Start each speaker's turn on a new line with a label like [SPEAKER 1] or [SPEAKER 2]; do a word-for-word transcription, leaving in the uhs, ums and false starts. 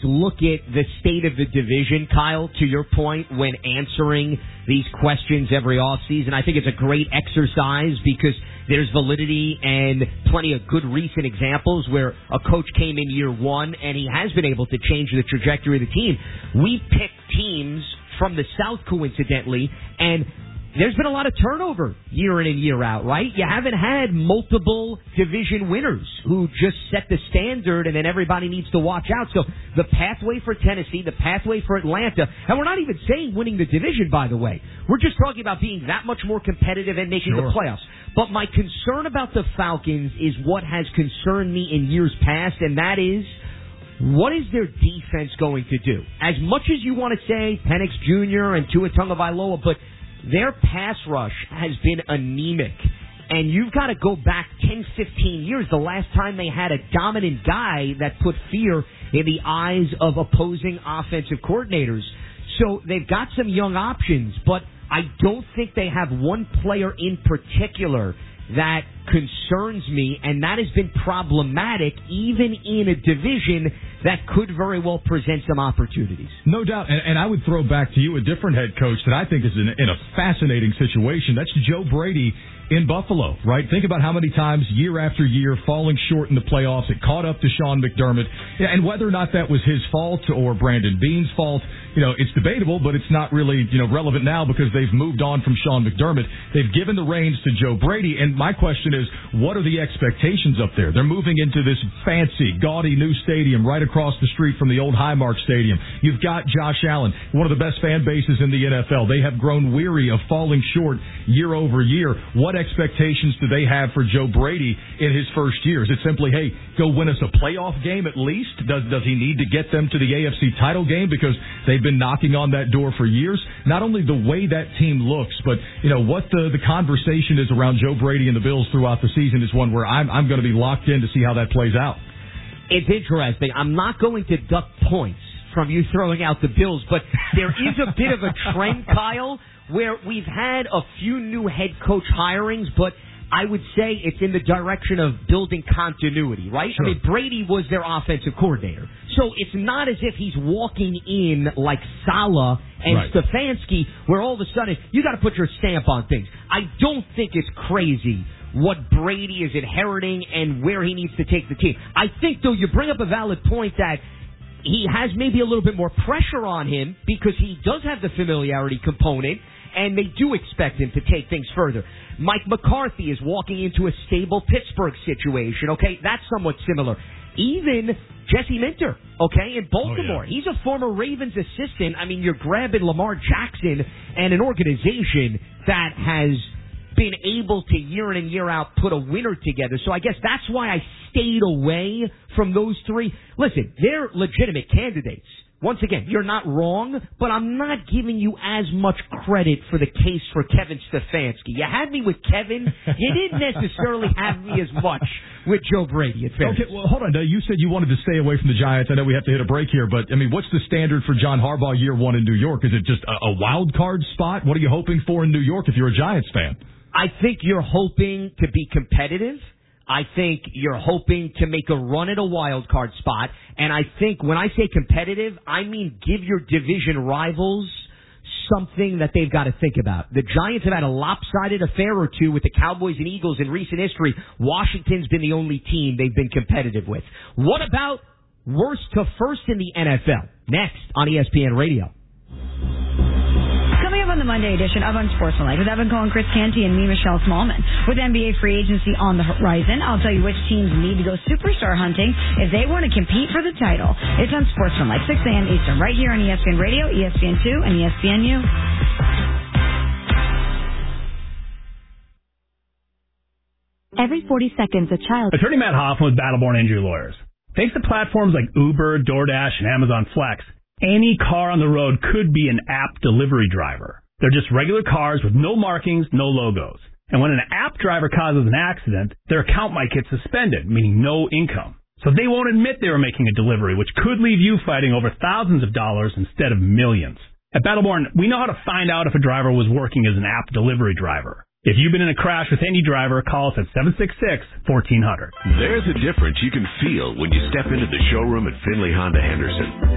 [SPEAKER 1] look at the state of the division, Kyle, to your point, when answering these questions every offseason. I think it's a great exercise because there's validity and plenty of good recent examples where a coach came in year one and he has been able to change the trajectory of the team. We pick teams from the South, coincidentally, and there's been a lot of turnover year in and year out, right? You haven't had multiple division winners who just set the standard and then everybody needs to watch out. So the pathway for Tennessee, the pathway for Atlanta, and we're not even saying winning the division, by the way. We're just talking about being that much more competitive and making sure. the playoffs. But my concern about the Falcons is what has concerned me in years past, and that is, what is their defense going to do? As much as you want to say Penix Junior and Tua Tagovailoa, but their pass rush has been anemic. And you've got to go back ten, fifteen years, the last time they had a dominant guy that put fear in the eyes of opposing offensive coordinators. So they've got some young options, but I don't think they have one player in particular that concerns me, and that has been problematic even in a division that could very well present some opportunities.
[SPEAKER 2] No doubt, and, and I would throw back to you a different head coach that I think is in, in a fascinating situation. That's Joe Brady in Buffalo, right? Think about how many times year after year falling short in the playoffs. It caught up to Sean McDermott. And whether or not that was his fault or Brandon Beane's fault, you know, it's debatable, but it's not really, you know, relevant now because they've moved on from Sean McDermott. They've given the reins to Joe Brady. And my question is, what are the expectations up there? They're moving into this fancy, gaudy new stadium right across the street from the old Highmark Stadium. You've got Josh Allen, one of the best fan bases in the N F L. They have grown weary of falling short year over year. What expectations do they have for Joe Brady in his first year? Is it simply, hey, go win us a playoff game at least? Does does he need to get them to the A F C title game because they've been knocking on that door for years? Not only the way that team looks, but you know what the, the conversation is around Joe Brady and the Bills throughout the season is one where I'm I'm going to be locked in to see how that plays out.
[SPEAKER 1] It's interesting. I'm not going to duck points from you throwing out the Bills, but there is a bit of a trend, Kyle, where we've had a few new head coach hirings, but I would say it's in the direction of building continuity, right?
[SPEAKER 2] Sure.
[SPEAKER 1] I mean, Brady was their offensive coordinator. So it's not as if he's walking in like Saleh and
[SPEAKER 2] right.
[SPEAKER 1] Stefanski, where all of a sudden you got to put your stamp on things. I don't think it's crazy what Brady is inheriting and where he needs to take the team. I think, though, you bring up a valid point that he has maybe a little bit more pressure on him because he does have the familiarity component, and they do expect him to take things further. Mike McCarthy is walking into a stable Pittsburgh situation, okay? That's somewhat similar. Even Jesse Minter, okay, in Baltimore.
[SPEAKER 2] Oh, yeah.
[SPEAKER 1] He's a former Ravens assistant. I mean, you're grabbing Lamar Jackson and an organization that has been able to year in and year out put a winner together. So I guess that's why I stayed away from those three. Listen, they're legitimate candidates. Once again, you're not wrong, but I'm not giving you as much credit for the case for Kevin Stefanski. You had me with Kevin. You didn't necessarily have me as much with Joe Brady. It's fair.
[SPEAKER 2] Okay, well, hold on. You said you wanted to stay away from the Giants. I know we have to hit a break here, but, I mean, what's the standard for John Harbaugh year one in New York? Is it just a, a wild card spot? What are you hoping for in New York if you're a Giants fan?
[SPEAKER 1] I think you're hoping to be competitive. I think you're hoping to make a run at a wild card spot. And I think when I say competitive, I mean give your division rivals something that they've got to think about. The Giants have had a lopsided affair or two with the Cowboys and Eagles in recent history. Washington's been the only team they've been competitive with. What about worst to first in the N F L? Next on E S P N Radio.
[SPEAKER 3] Coming up on the Monday edition of Unsportsmanlike with Evan Cohen, Chris Canty, and me, Michelle Smallman. With N B A free agency on the horizon, I'll tell you which teams need to go superstar hunting if they want to compete for the title. It's Unsportsmanlike, six a.m. Eastern, right here on E S P N Radio, E S P N two, and E S P N U.
[SPEAKER 4] Every forty seconds, a child...
[SPEAKER 5] Attorney Matt Hoffman with Battleborn Injury Lawyers. Thanks to platforms like Uber, DoorDash, and Amazon Flex, any car on the road could be an app delivery driver. They're just regular cars with no markings, no logos. And when an app driver causes an accident, their account might get suspended, meaning no income. So they won't admit they were making a delivery, which could leave you fighting over thousands of dollars instead of millions. At Battleborn, we know how to find out if a driver was working as an app delivery driver. If you've been in a crash with any driver, call us at seven six six, one four zero zero.
[SPEAKER 6] There's a difference you can feel when you step into the showroom at Finley Honda Henderson.